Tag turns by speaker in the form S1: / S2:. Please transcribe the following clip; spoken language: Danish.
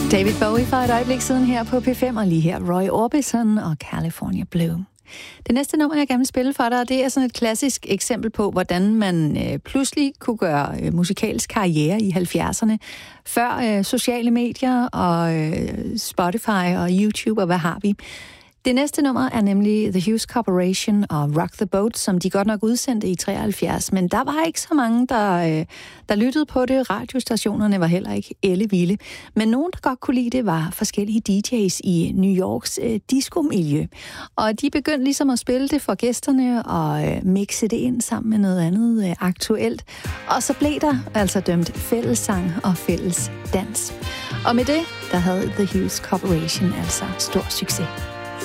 S1: David Bowie for et øjeblik siden her på P5, og lige her Roy Orbison og California Blue. Det næste nummer, jeg gerne vil spille for dig, det er sådan et klassisk eksempel på, hvordan man pludselig kunne gøre musikalsk karriere i 70'erne, før sociale medier og Spotify og YouTube og hvad har vi. Det næste nummer er nemlig The Hughes Corporation og Rock the Boat, som de godt nok udsendte i 73, men der var ikke så mange, der lyttede på det. Radiostationerne var heller ikke ellevilde. Men nogen, der godt kunne lide det, var forskellige DJ's i New Yorks disco-miljø. Og de begyndte ligesom at spille det for gæsterne og mixe det ind sammen med noget andet aktuelt. Og så blev der altså dømt fællessang og fælles dans. Og med det, der havde The Hughes Corporation altså stor succes.